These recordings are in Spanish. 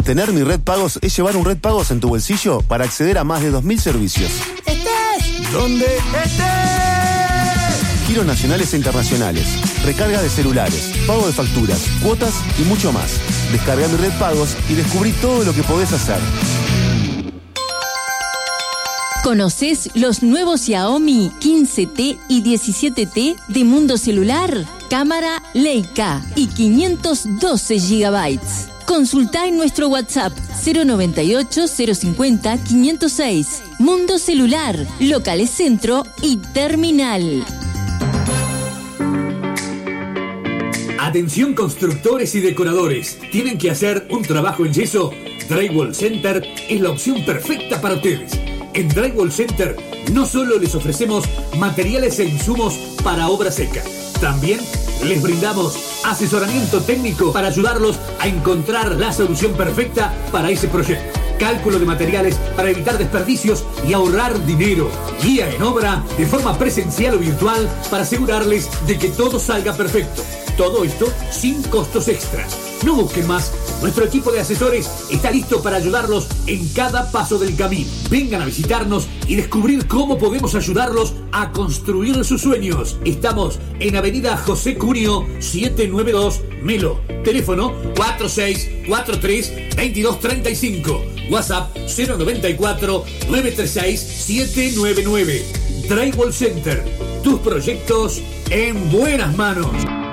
Tener Mi Red Pagos es llevar un Red Pagos en tu bolsillo para acceder a más de 2.000 servicios. ¡Estés! ¿Dónde estés? Giros nacionales e internacionales, recarga de celulares, pago de facturas, cuotas y mucho más. Descarga Mi Red Pagos y descubrí todo lo que podés hacer. ¿Conoces los nuevos Xiaomi 15T y 17T de Mundo Celular? Cámara Leica y 512 GB. Consultá en nuestro WhatsApp 098-050-506. Mundo Celular, locales Centro y Terminal. Atención constructores y decoradores. ¿Tienen que hacer un trabajo en yeso? Drywall Center es la opción perfecta para ustedes. En Drywall Center no solo les ofrecemos materiales e insumos para obra seca, también les brindamos asesoramiento técnico para ayudarlos a encontrar la solución perfecta para ese proyecto. Cálculo de materiales para evitar desperdicios y ahorrar dinero. Guía en obra de forma presencial o virtual para asegurarles de que todo salga perfecto. Todo esto sin costos extras. No busquen más. Nuestro equipo de asesores está listo para ayudarlos en cada paso del camino. Vengan a visitarnos y descubrir cómo podemos ayudarlos a construir sus sueños. Estamos en Avenida José Cunio 792 Melo. Teléfono 4643-2235. WhatsApp 094-936-799. Drywall Center. Tus proyectos en buenas manos.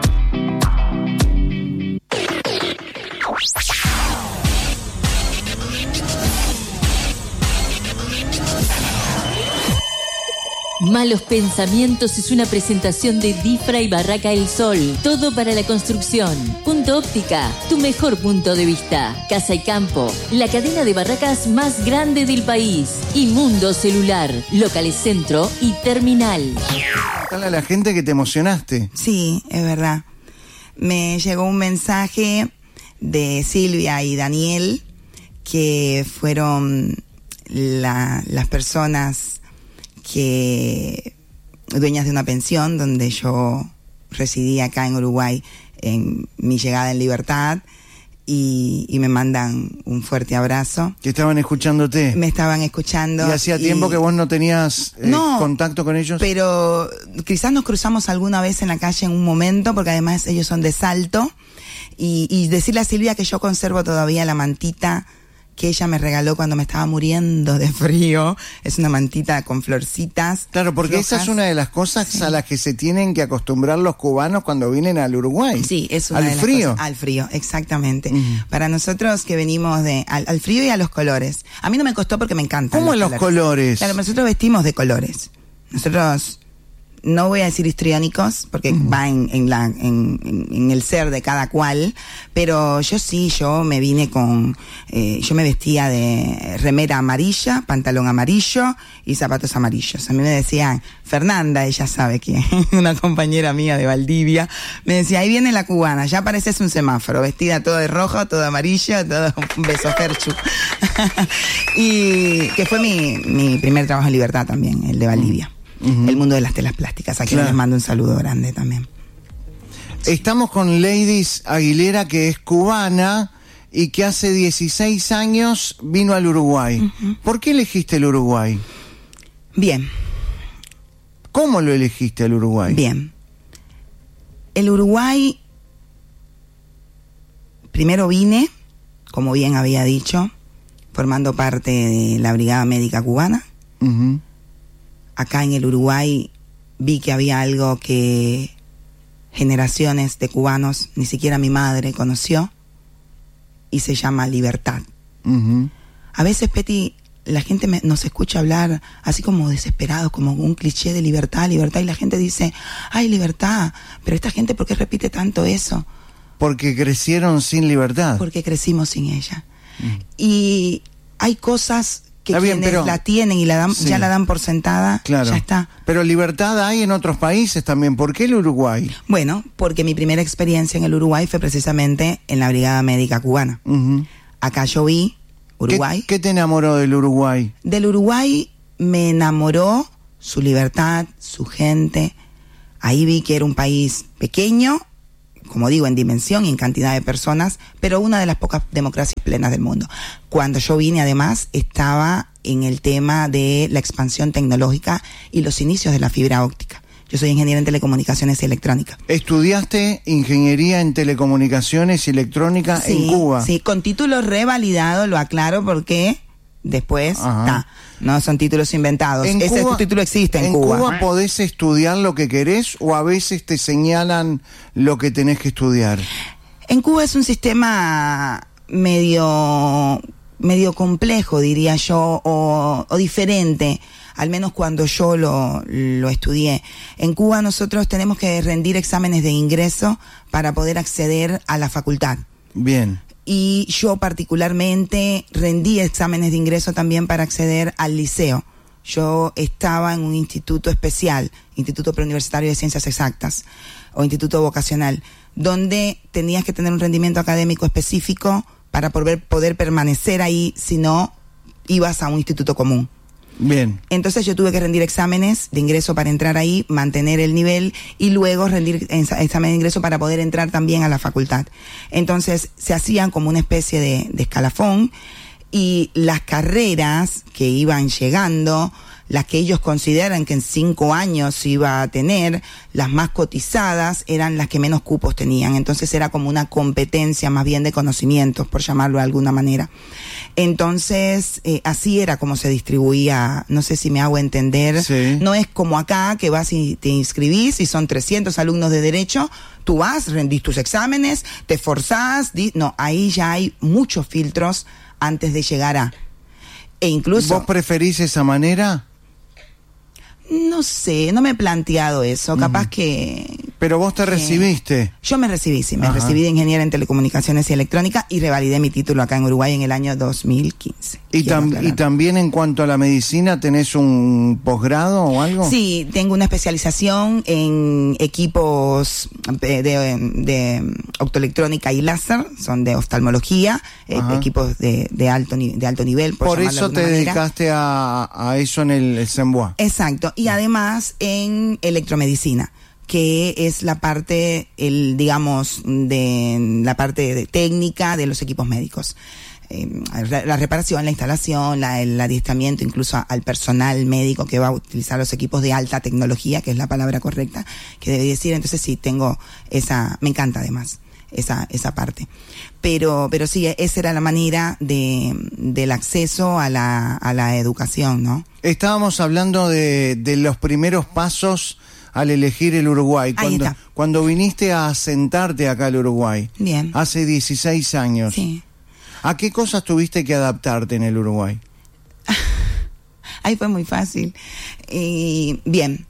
Malos Pensamientos es una presentación de Difra y Barraca El Sol. Todo para la construcción. Punto Óptica, tu mejor punto de vista. Casa y Campo, la cadena de barracas más grande del país. Y Mundo Celular, locales Centro y Terminal. Dale a la gente que te emocionaste. Sí, es verdad. Me llegó un mensaje de Silvia y Daniel, que fueron las personas que dueñas de una pensión donde yo residí acá en Uruguay en mi llegada en libertad, y me mandan un fuerte abrazo. Que estaban escuchándote. Me estaban escuchando. ¿Y hacía tiempo que vos no tenías contacto con ellos? Pero quizás nos cruzamos alguna vez en la calle en un momento, porque además ellos son de Salto, y decirle a Silvia que yo conservo todavía la mantita que ella me regaló cuando me estaba muriendo de frío. Es una mantita con florcitas. Claro, porque rojas. Esa es una de las cosas a las que se tienen que acostumbrar los cubanos cuando vienen al Uruguay. Sí, es una de las frío. Cosas, al frío, exactamente. Para nosotros que venimos al frío y a los colores. A mí no me costó porque me encantan. ¿Cómo los colores? Claro, nosotros vestimos de colores. Nosotros, no voy a decir histriónicos, porque va en el ser de cada cual, pero yo me vine yo me vestía de remera amarilla, pantalón amarillo y zapatos amarillos. A mí me decían, Fernanda, ella sabe quién, una compañera mía de Valdivia, me decía, ahí viene la cubana, ya pareces un semáforo, vestida todo de rojo, todo amarillo, todo un beso Ferchu. Y que fue mi primer trabajo en libertad también, el de Valdivia. El mundo de las telas plásticas. Aquí les mando un saludo grande también. Estamos con Leidis Aguilera, que es cubana y que hace 16 años vino al Uruguay. ¿Por qué elegiste el Uruguay? Bien. ¿Cómo lo elegiste el Uruguay? Bien. El Uruguay, primero vine, como bien había dicho, formando parte de la Brigada Médica Cubana. Acá en el Uruguay vi que había algo que generaciones de cubanos, ni siquiera mi madre conoció, y se llama libertad. A veces, Peti, la gente nos escucha hablar así como desesperados, como un cliché de libertad, y la gente dice, ay, libertad, pero esta gente, ¿por qué repite tanto eso? Porque crecieron sin libertad. Porque crecimos sin ella. Y hay cosas que quienes la tienen y la dan, ya la dan por sentada, ya está. Pero libertad hay en otros países también. ¿Por qué el Uruguay? Bueno, porque mi primera experiencia en el Uruguay fue precisamente en la Brigada Médica Cubana. Acá yo vi Uruguay. ¿Qué te enamoró del Uruguay? Del Uruguay me enamoró su libertad, su gente. Ahí vi que era un país pequeño, como digo, en dimensión y en cantidad de personas, pero una de las pocas democracias plenas del mundo. Cuando yo vine, además, estaba en el tema de la expansión tecnológica y los inicios de la fibra óptica. Yo soy ingeniera en telecomunicaciones y electrónica. ¿Estudiaste ingeniería en telecomunicaciones y electrónica en Cuba? Sí, con título revalidado, lo aclaro porque después no son títulos inventados. Ese título existe en Cuba. ¿En Cuba podés estudiar lo que querés o a veces te señalan lo que tenés que estudiar? En Cuba es un sistema medio complejo, diría yo, o diferente. Al menos cuando yo lo estudié. En Cuba nosotros tenemos que rendir exámenes de ingreso para poder acceder a la facultad. Bien. Y yo particularmente rendí exámenes de ingreso también para acceder al liceo. Yo estaba en un instituto especial, Instituto Preuniversitario de Ciencias Exactas, o instituto vocacional, donde tenías que tener un rendimiento académico específico para poder permanecer ahí, si no ibas a un instituto común. Bien. Entonces yo tuve que rendir exámenes de ingreso para entrar ahí, mantener el nivel y luego rendir examen de ingreso para poder entrar también a la facultad. Entonces se hacían como una especie de escalafón y las carreras que iban llegando, las que ellos consideran que en 5 años iba a tener, las más cotizadas eran las que menos cupos tenían. Entonces era como una competencia más bien de conocimientos, por llamarlo de alguna manera. Entonces, así era como se distribuía, no sé si me hago entender. Sí. No es como acá que vas y te inscribís y son 300 alumnos de Derecho, tú vas, rendís tus exámenes, te esforzás, no, ahí ya hay muchos filtros antes de llegar a... E incluso... ¿Vos preferís esa manera? No sé, no me he planteado eso, capaz que... Pero vos te recibiste. Yo me recibí, sí, me recibí de ingeniera en telecomunicaciones y electrónica y revalidé mi título acá en Uruguay en el año 2015. ¿Y también en cuanto a la medicina tenés un posgrado o algo? Sí, tengo una especialización en equipos de optoelectrónica y láser, son de oftalmología, equipos de alto nivel. Por eso te dedicaste a eso en el CEMBUA. Exacto, y además en electromedicina, que es la parte, de la parte de técnica de los equipos médicos. La reparación, la instalación, el adiestramiento incluso al personal médico que va a utilizar los equipos de alta tecnología, que es la palabra correcta que debe decir. Entonces sí, tengo me encanta además esa parte. Pero sí, esa era la manera del acceso a la educación, ¿no? Estábamos hablando de los primeros pasos al elegir el Uruguay, cuando viniste a asentarte acá al Uruguay. Bien. Hace 16 años. Sí. ¿A qué cosas tuviste que adaptarte en el Uruguay? Ahí fue muy fácil. Bien.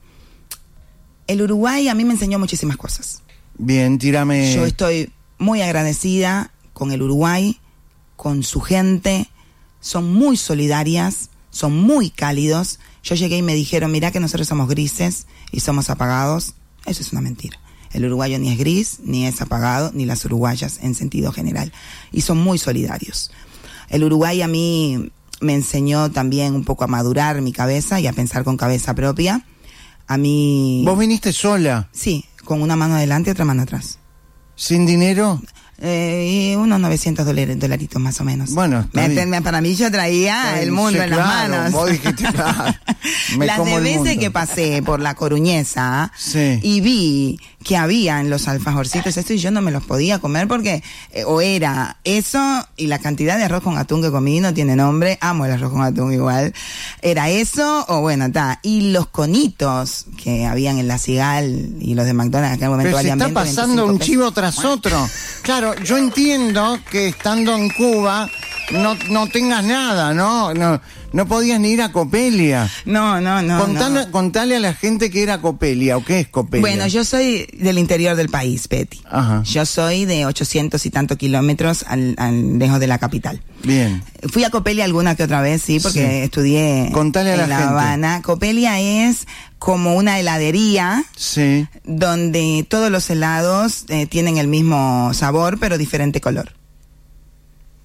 El Uruguay a mí me enseñó muchísimas cosas. Bien, tírame. Yo estoy muy agradecida con el Uruguay, con su gente. Son muy solidarias, son muy cálidos. Yo llegué y me dijeron, mirá que nosotros somos grises y somos apagados. Eso es una mentira. El uruguayo ni es gris, ni es apagado, ni las uruguayas en sentido general. Y son muy solidarios. El Uruguay a mí me enseñó también un poco a madurar mi cabeza y a pensar con cabeza propia. A mí... ¿Vos viniste sola? Sí, con una mano adelante y otra mano atrás. ¿Sin dinero? Unos $900 dolaritos más o menos. Bueno, para mí yo traía el mundo en las manos. Vos dijiste, las de veces que pasé por la Coruñesa y vi que había en los alfajorcitos esto y yo no me los podía comer porque o era eso y la cantidad de arroz con atún que comí no tiene nombre, amo el arroz con atún igual, era eso o bueno, y los conitos que habían en la Cigal y los de McDonald's en aquel momento valían bien. Pero se está pasando un chivo tras otro. Claro, yo entiendo que estando en Cuba no tengas nada, no podías ni ir a Copelia. No. Contale a la gente qué era Copelia o qué es Copelia. Bueno, yo soy del interior del país, Betty. Ajá. Yo soy de 800 y tantos kilómetros lejos de la capital. Bien. Fui a Copelia alguna que otra vez, sí, porque estudié Contale en La Habana. Copelia es como una heladería donde todos los helados tienen el mismo sabor, pero diferente color.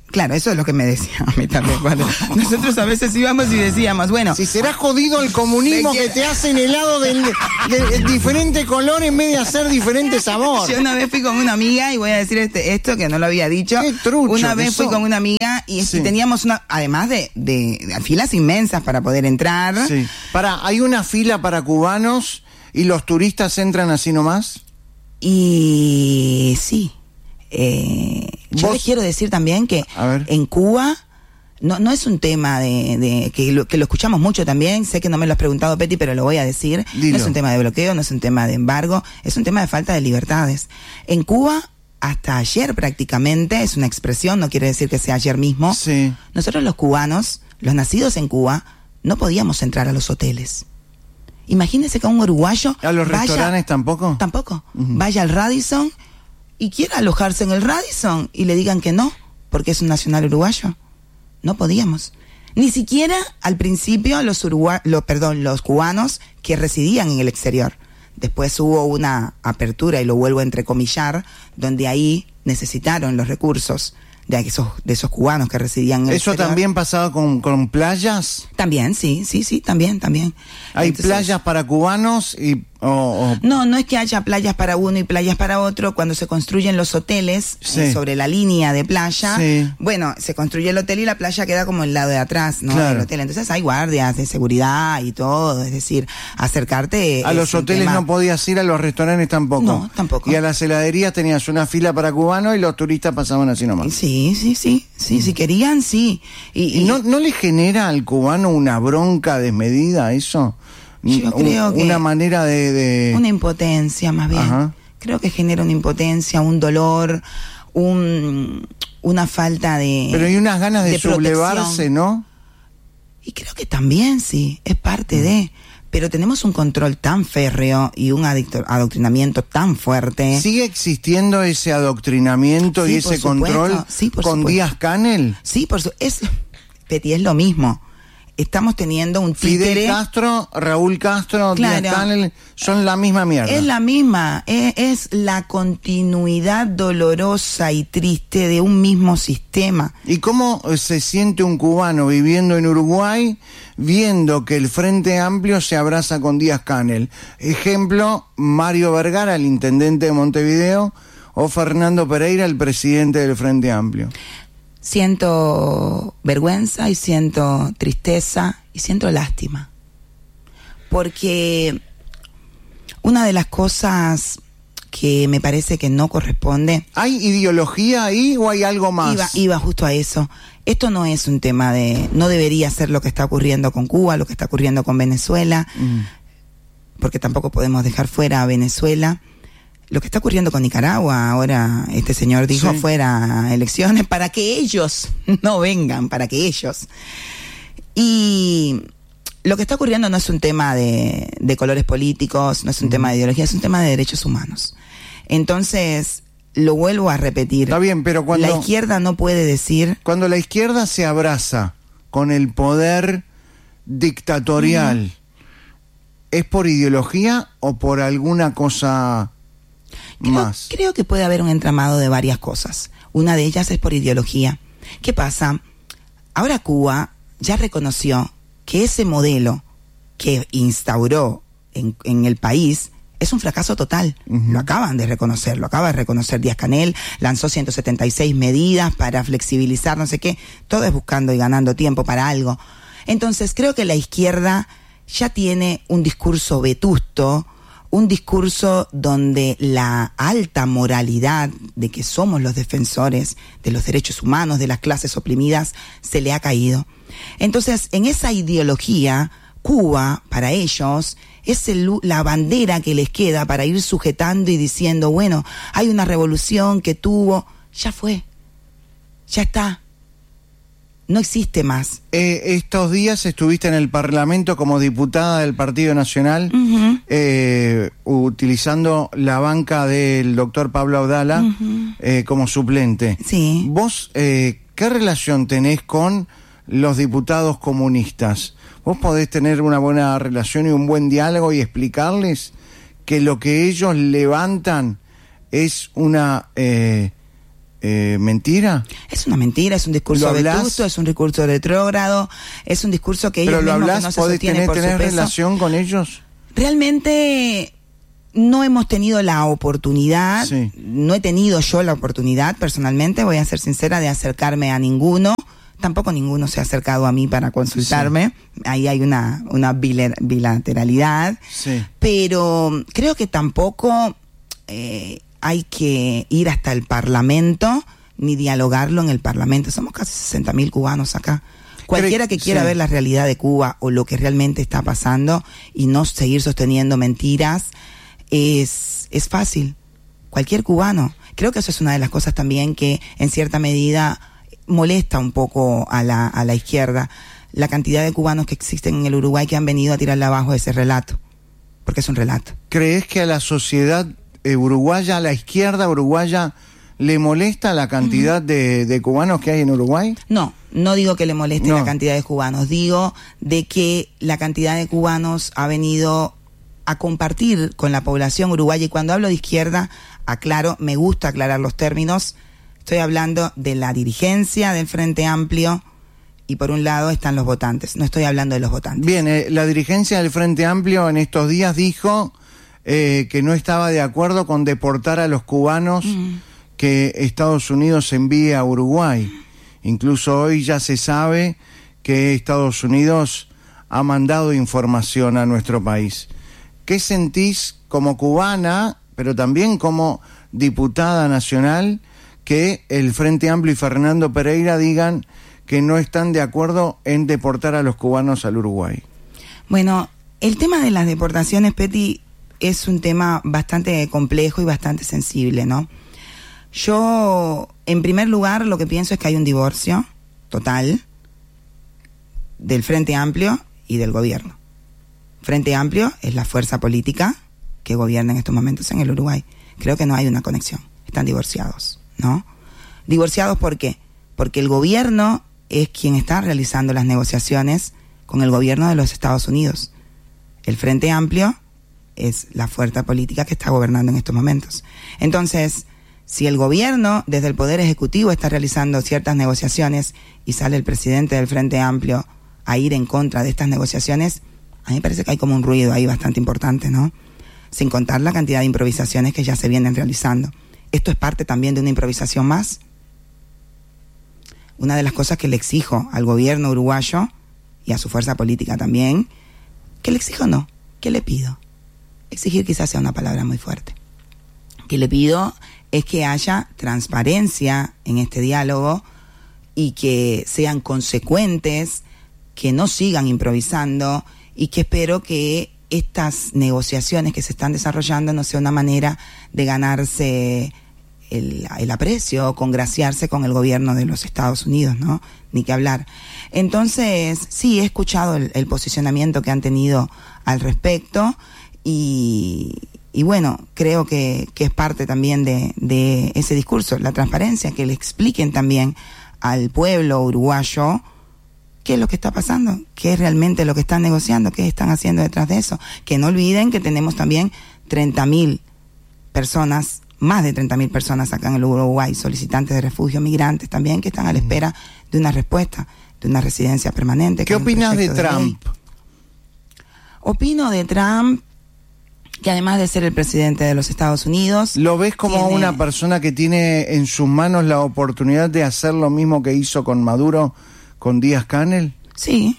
Claro, eso es lo que me decía a mí también. Cuando nosotros a veces íbamos y decíamos, bueno... Si será jodido el comunismo que te hacen helado de diferente color en vez de hacer diferente sabor. Yo una vez fui con una amiga, y voy a decir esto que no lo había dicho. Qué trucho. Una vez fui con una amiga y teníamos además de filas inmensas para poder entrar. Sí. ¿Hay una fila para cubanos y los turistas entran así nomás? Y sí. Yo les quiero decir también que en Cuba no es un tema de que lo escuchamos mucho también. Sé que no me lo has preguntado, Petty, pero lo voy a decir. Dilo. No es un tema de bloqueo, no es un tema de embargo, es un tema de falta de libertades. En Cuba, hasta ayer prácticamente, es una expresión, no quiere decir que sea ayer mismo. Sí. Nosotros los cubanos, los nacidos en Cuba, no podíamos entrar a los hoteles. Imagínense que un uruguayo... ¿A los restaurantes tampoco? Tampoco. Vaya al Radisson y quiera alojarse en el Radisson y le digan que no, porque es un nacional uruguayo. No podíamos. Ni siquiera al principio los cubanos que residían en el exterior. Después hubo una apertura, y lo vuelvo a entrecomillar, donde ahí necesitaron los recursos de esos cubanos que residían en el ¿Eso exterior. también pasaba con playas? También, sí, también. ¿Hay playas para cubanos y No es que haya playas para uno y playas para otro. Cuando se construyen los hoteles sobre la línea de playa, bueno, se construye el hotel y la playa queda como el lado de atrás, ¿no? Claro. Del hotel. Entonces hay guardias de seguridad y todo, es decir, acercarte. A los hoteles no podías ir, a los restaurantes tampoco. No, tampoco. Y a las heladerías tenías una fila para cubanos y los turistas pasaban así nomás. Sí, si querían, sí. ¿Y no le genera al cubano una bronca desmedida eso? Yo creo que una manera de... Una impotencia, más bien. Ajá. Creo que genera una impotencia, un dolor, una falta de... Pero hay unas ganas de sublevarse, protección, ¿no? Y creo que también, sí, es parte de... Pero tenemos un control tan férreo y un adoctrinamiento tan fuerte. ¿Sigue existiendo ese adoctrinamiento y ese control con Díaz-Canel? Sí, por supuesto. Petty, es lo mismo. Estamos teniendo un títere. Fidel Castro, Raúl Castro, claro, Díaz-Canel son la misma mierda. Es la misma, es la continuidad dolorosa y triste de un mismo sistema. ¿Y cómo se siente un cubano viviendo en Uruguay viendo que el Frente Amplio se abraza con Díaz-Canel? Ejemplo, Mario Vergara, el intendente de Montevideo, o Fernando Pereira, el presidente del Frente Amplio. Siento vergüenza y siento tristeza y siento lástima. Porque una de las cosas que me parece que no corresponde... ¿Hay ideología ahí o hay algo más? Iba justo a eso. Esto no es un tema de... No debería ser lo que está ocurriendo con Cuba, lo que está ocurriendo con Venezuela, porque tampoco podemos dejar fuera a Venezuela. Lo que está ocurriendo con Nicaragua, ahora este señor dijo fuera elecciones para que ellos no vengan, para que ellos. Y lo que está ocurriendo no es un tema de colores políticos, no es un tema de ideología, es un tema de derechos humanos. Entonces, lo vuelvo a repetir. Está bien, pero cuando... La izquierda no puede decir... Cuando la izquierda se abraza con el poder dictatorial, ¿es por ideología o por alguna cosa... Creo que puede haber un entramado de varias cosas. Una de ellas es por ideología. ¿Qué pasa? Ahora Cuba ya reconoció que ese modelo que instauró en el país es un fracaso total. Lo acaban de reconocer, lo acaba de reconocer Díaz-Canel, lanzó 176 medidas para flexibilizar no sé qué, todo es buscando y ganando tiempo para algo. Entonces creo que la izquierda ya tiene un discurso vetusto, un discurso donde la alta moralidad de que somos los defensores de los derechos humanos, de las clases oprimidas, se le ha caído. Entonces, en esa ideología, Cuba, para ellos, es la bandera que les queda para ir sujetando y diciendo, bueno, hay una revolución que tuvo, ya fue, ya está. No existe más. Estos días estuviste en el Parlamento como diputada del Partido Nacional, utilizando la banca del doctor Pablo Abdala como suplente. Sí. ¿Vos qué relación tenés con los diputados comunistas? ¿Vos podés tener una buena relación y un buen diálogo y explicarles que lo que ellos levantan es una mentira? Es una mentira, es un discurso vetusto, es un discurso retrógrado, es un discurso que ellos mismos que no se sostienen por su peso. ¿Podés tener relación con ellos? Realmente no hemos tenido la oportunidad, sí. No he tenido yo la oportunidad, personalmente, voy a ser sincera, de acercarme a ninguno. Tampoco ninguno se ha acercado a mí para consultarme. Sí. Ahí hay una bilateralidad. Sí. Pero creo que tampoco hay que ir hasta el Parlamento ni dialogarlo en el Parlamento. Somos casi 60.000 cubanos acá. Cualquiera que quiera ver la realidad de Cuba o lo que realmente está pasando y no seguir sosteniendo mentiras, es fácil. Cualquier cubano. Creo que eso es una de las cosas también que en cierta medida molesta un poco a la izquierda, la cantidad de cubanos que existen en el Uruguay que han venido a tirarle abajo ese relato, porque es un relato. ¿Crees que a la sociedad uruguaya, a la izquierda uruguaya, le molesta la cantidad de cubanos que hay en Uruguay? No digo que le moleste la cantidad de cubanos, digo de que la cantidad de cubanos ha venido a compartir con la población uruguaya, y cuando hablo de izquierda, aclaro, me gusta aclarar los términos. Estoy hablando de la dirigencia del Frente Amplio y por un lado están los votantes. No estoy hablando de los votantes. Bien, la dirigencia del Frente Amplio en estos días dijo que no estaba de acuerdo con deportar a los cubanos que Estados Unidos envíe a Uruguay. Incluso hoy ya se sabe que Estados Unidos ha mandado información a nuestro país. ¿Qué sentís como cubana, pero también como diputada nacional, que el Frente Amplio y Fernando Pereira digan que no están de acuerdo en deportar a los cubanos al Uruguay? Bueno, el tema de las deportaciones, Peti, es un tema bastante complejo y bastante sensible, ¿no? Yo, en primer lugar, lo que pienso es que hay un divorcio total del Frente Amplio y del gobierno. Frente Amplio es la fuerza política que gobierna en estos momentos en el Uruguay. Creo que no hay una conexión, están divorciados, ¿no? ¿Divorciados por qué? Porque el gobierno es quien está realizando las negociaciones con el gobierno de los Estados Unidos. El Frente Amplio es la fuerza política que está gobernando en estos momentos. Entonces, si el gobierno, desde el Poder Ejecutivo, está realizando ciertas negociaciones y sale el presidente del Frente Amplio a ir en contra de estas negociaciones, a mí me parece que hay como un ruido ahí bastante importante, ¿no? Sin contar la cantidad de improvisaciones que ya se vienen realizando. Esto es parte también de una improvisación más. Una de las cosas que le exijo al gobierno uruguayo y a su fuerza política también, que le exijo no, que le pido. Exigir quizás sea una palabra muy fuerte. Que le pido es que haya transparencia en este diálogo y que sean consecuentes, que no sigan improvisando, y que espero que estas negociaciones que se están desarrollando no sea una manera de ganarse el aprecio o congraciarse con el gobierno de los Estados Unidos, ¿no? Ni que hablar. Entonces, sí, he escuchado el posicionamiento que han tenido al respecto y bueno, creo que es parte también de ese discurso, la transparencia, que le expliquen también al pueblo uruguayo qué es lo que está pasando, qué es realmente lo que están negociando, qué están haciendo detrás de eso. Que no olviden que tenemos también 30.000 personas, más de 30.000 personas acá en el Uruguay, solicitantes de refugio, migrantes también, que están a la espera de una respuesta, de una residencia permanente. ¿Qué opinas de Trump? Opino de Trump que además de ser el presidente de los Estados Unidos... ¿Lo ves como una persona que tiene en sus manos la oportunidad de hacer lo mismo que hizo con Maduro, con Díaz-Canel? Sí,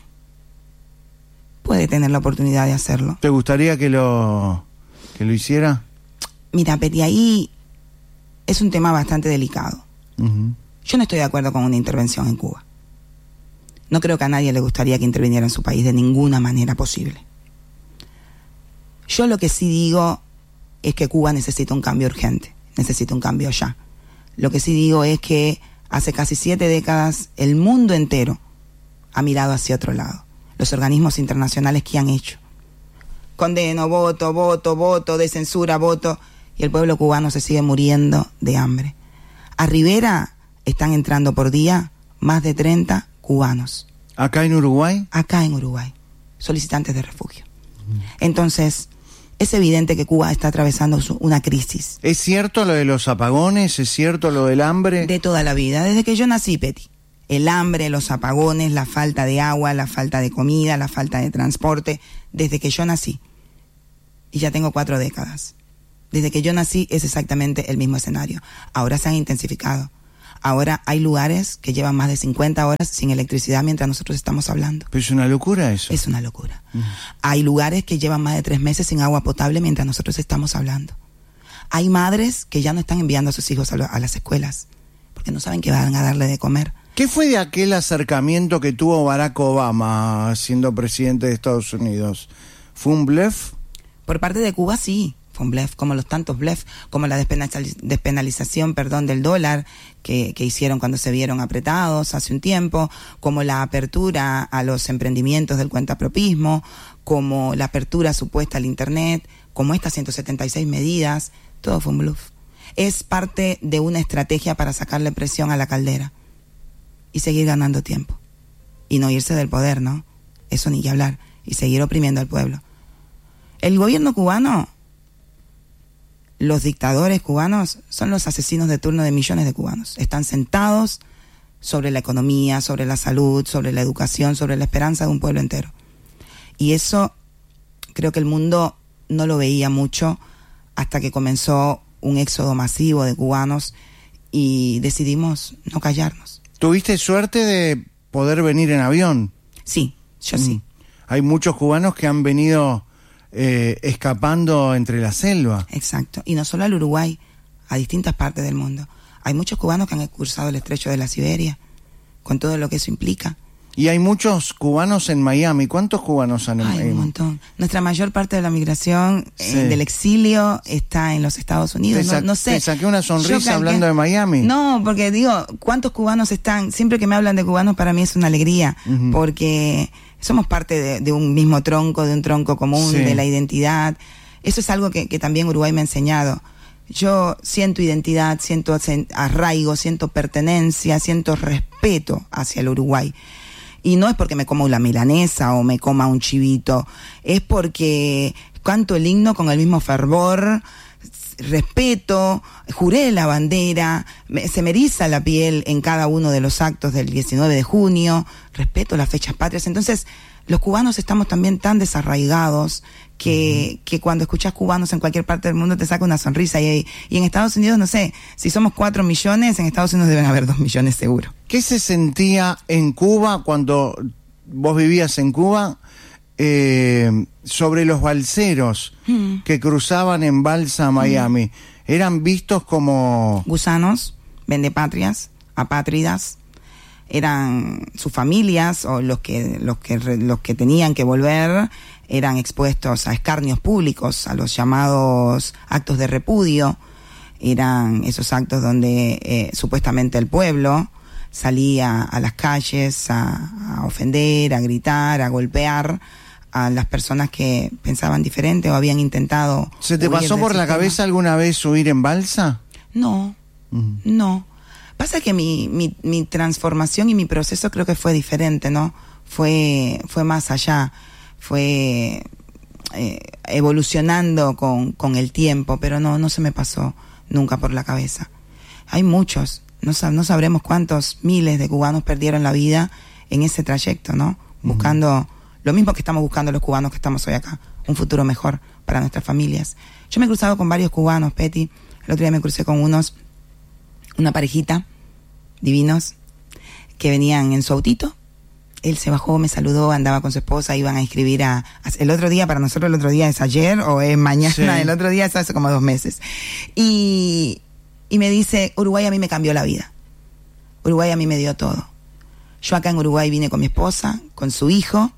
puede tener la oportunidad de hacerlo. ¿Te gustaría que lo hiciera? Mira, Peti, ahí es un tema bastante delicado. Yo no estoy de acuerdo con una intervención en Cuba. No creo que a nadie le gustaría que interviniera en su país de ninguna manera posible. Yo lo que sí digo es que Cuba necesita un cambio urgente, necesita un cambio ya. Lo que sí digo es que hace casi 7 décadas el mundo entero ha mirado hacia otro lado. Los organismos internacionales, ¿qué han hecho? Condeno, voto, de censura, voto, y el pueblo cubano se sigue muriendo de hambre. A Rivera están entrando por día más de 30 cubanos. ¿Acá en Uruguay? Acá en Uruguay, solicitantes de refugio. Entonces, Es evidente que Cuba está atravesando una crisis. ¿Es cierto lo de los apagones? ¿Es cierto lo del hambre? De toda la vida, desde que yo nací, Peti. El hambre, los apagones, la falta de agua, la falta de comida, la falta de transporte, desde que yo nací. Y ya tengo 4 décadas. Desde que yo nací es exactamente el mismo escenario. Ahora se han intensificado. Ahora hay lugares que llevan más de 50 horas sin electricidad mientras nosotros estamos hablando. Pero es una locura eso. Es una locura. Hay lugares que llevan más de 3 meses sin agua potable mientras nosotros estamos hablando. Hay madres que ya no están enviando a sus hijos a las escuelas porque no saben qué van a darle de comer. ¿Qué fue de aquel acercamiento que tuvo Barack Obama siendo presidente de Estados Unidos? ¿Fue un bluff? Por parte de Cuba sí. Fue un bluff, como los tantos bluff, como la despenalización del dólar que hicieron cuando se vieron apretados hace un tiempo, como la apertura a los emprendimientos del cuentapropismo, como la apertura supuesta al internet, como estas 176 medidas, todo fue un bluff. Es parte de una estrategia para sacarle presión a la caldera y seguir ganando tiempo. Y no irse del poder, ¿no? Eso ni que hablar. Y seguir oprimiendo al pueblo. El gobierno cubano... Los dictadores cubanos son los asesinos de turno de millones de cubanos. Están sentados sobre la economía, sobre la salud, sobre la educación, sobre la esperanza de un pueblo entero. Y eso creo que el mundo no lo veía mucho hasta que comenzó un éxodo masivo de cubanos y decidimos no callarnos. ¿Tuviste suerte de poder venir en avión? Sí, yo sí. Hay muchos cubanos que han venido... escapando entre la selva. Exacto, y no solo al Uruguay, a distintas partes del mundo. Hay muchos cubanos que han cruzado el estrecho de la Siberia, con todo lo que eso implica. Y hay muchos cubanos en Miami. ¿Cuántos cubanos han en Miami? Hay un montón. Nuestra mayor parte de la migración del exilio está en los Estados Unidos. No sé. Te saqué una sonrisa hablando de Miami. No, porque digo, ¿cuántos cubanos están? Siempre que me hablan de cubanos para mí es una alegría, porque somos parte de un mismo tronco, de un tronco común, de la identidad. Eso es algo que también Uruguay me ha enseñado. Yo siento identidad, siento arraigo, siento pertenencia, siento respeto hacia el Uruguay. Y no es porque me coma una milanesa o me coma un chivito, es porque canto el himno con el mismo fervor, respeto, juré la bandera, se me eriza la piel en cada uno de los actos del 19 de junio, respeto las fechas patrias. Entonces, los cubanos estamos también tan desarraigados que cuando escuchas cubanos en cualquier parte del mundo te saca una sonrisa. Y en Estados Unidos, no sé, si somos 4 millones, en Estados Unidos deben haber 2 millones seguro. ¿Qué se sentía en Cuba cuando vos vivías en Cuba sobre los balseros que cruzaban en balsa a Miami? ¿Eran vistos como gusanos, vendepatrias, apátridas? Eran sus familias o los que tenían que volver eran expuestos a escarnios públicos, a los llamados actos de repudio. Eran esos actos donde supuestamente el pueblo salía a las calles a ofender, a gritar, a golpear a las personas que pensaban diferente o habían intentado. ¿Se te pasó por la cabeza alguna vez huir en balsa? No, no. Pasa que mi transformación y mi proceso creo que fue diferente, ¿no? Fue más allá, fue evolucionando con el tiempo, pero no se me pasó nunca por la cabeza. Hay muchos, no sabremos cuántos miles de cubanos perdieron la vida en ese trayecto, ¿no? Buscando lo mismo que estamos buscando los cubanos que estamos hoy acá, un futuro mejor para nuestras familias. Yo me he cruzado con varios cubanos, Peti. El otro día me crucé con una parejita, divinos, que venían en su autito. Él se bajó, me saludó, andaba con su esposa, iban a inscribir el otro día, para nosotros el otro día es ayer o es mañana, sí. El otro día es hace como 2 meses. Y me dice, Uruguay a mí me cambió la vida. Uruguay a mí me dio todo. Yo acá en Uruguay vine con mi esposa, con su hijo,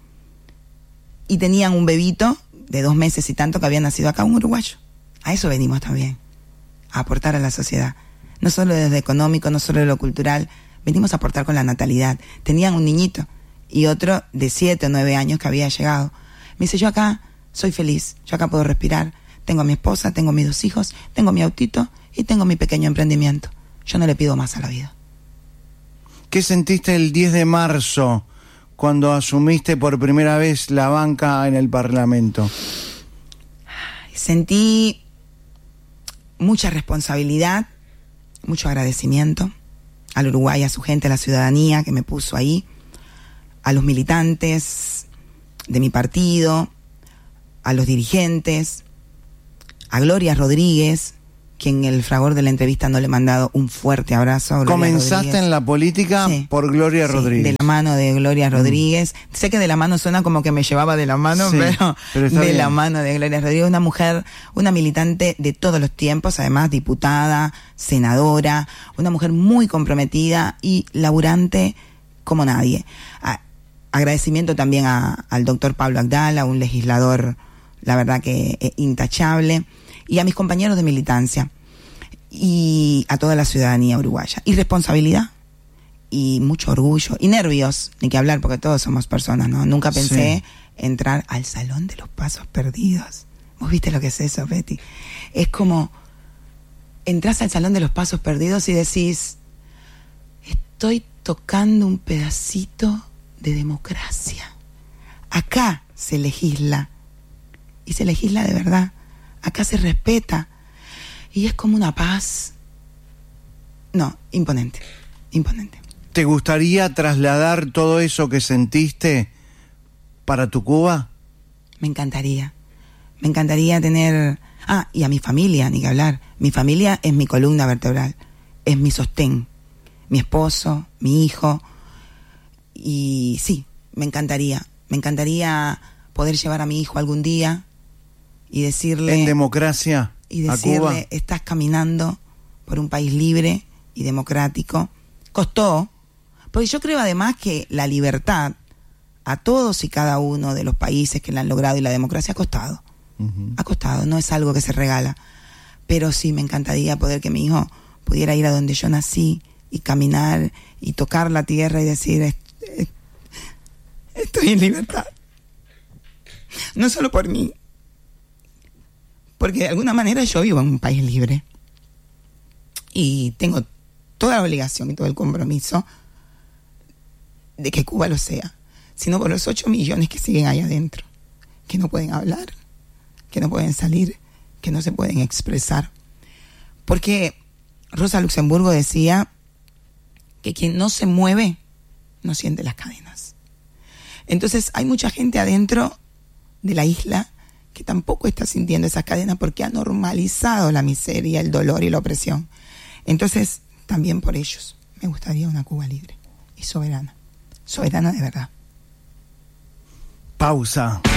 y tenían un bebito de 2 meses y tanto que había nacido acá, un uruguayo. A eso venimos también, a aportar a la sociedad. No solo desde económico, no solo de lo cultural, venimos a aportar con la natalidad. Tenían un niñito y otro de 7 o 9 años que había llegado. Me dice, yo acá soy feliz, yo acá puedo respirar, tengo a mi esposa, tengo mis 2 hijos, tengo mi autito y tengo mi pequeño emprendimiento. Yo no le pido más a la vida. ¿Qué sentiste el 10 de marzo cuando asumiste por primera vez la banca en el Parlamento? Sentí mucha responsabilidad, mucho agradecimiento al Uruguay, a su gente, a la ciudadanía que me puso ahí, a los militantes de mi partido, a los dirigentes, a Gloria Rodríguez, que en el fragor de la entrevista no le he mandado un fuerte abrazo. Comenzaste en la política por Gloria Rodríguez. De la mano de Gloria Rodríguez. Sé que de la mano suena como que me llevaba de la mano, pero de la mano de Gloria Rodríguez. Una mujer, una militante de todos los tiempos, además diputada, senadora, una mujer muy comprometida y laburante como nadie. Agradecimiento también al doctor Pablo Agdala, un legislador, la verdad que intachable, y a mis compañeros de militancia y a toda la ciudadanía uruguaya. Y responsabilidad y mucho orgullo y nervios, ni que hablar, porque todos somos personas, ¿no? Nunca pensé entrar al Salón de los Pasos Perdidos. ¿Vos viste lo que es eso, Betty? Es como entras al Salón de los Pasos Perdidos y decís, estoy tocando un pedacito de democracia. Acá se legisla, y se legisla de verdad. Acá se respeta, y es como una paz. No, imponente, imponente. ¿Te gustaría trasladar todo eso que sentiste para tu Cuba? Me encantaría tener... y a mi familia, ni que hablar. Mi familia es mi columna vertebral, es mi sostén, mi esposo, mi hijo. Y sí, me encantaría poder llevar a mi hijo algún día y decirle... En democracia, y decirle, a Cuba. Estás caminando por un país libre y democrático. Costó, porque yo creo además que la libertad a todos y cada uno de los países que la han logrado, y la democracia ha costado. Ha costado, no es algo que se regala. Pero sí me encantaría poder que mi hijo pudiera ir a donde yo nací y caminar y tocar la tierra y decir, estoy en libertad. No solo por mí, porque de alguna manera yo vivo en un país libre y tengo toda la obligación y todo el compromiso de que Cuba lo sea, sino por los 8 millones que siguen ahí adentro, que no pueden hablar, que no pueden salir, que no se pueden expresar. Porque Rosa Luxemburgo decía que quien no se mueve no siente las cadenas. Entonces hay mucha gente adentro de la isla que tampoco está sintiendo esas cadenas porque ha normalizado la miseria, el dolor y la opresión. Entonces, también por ellos me gustaría una Cuba libre y soberana. Soberana de verdad. Pausa.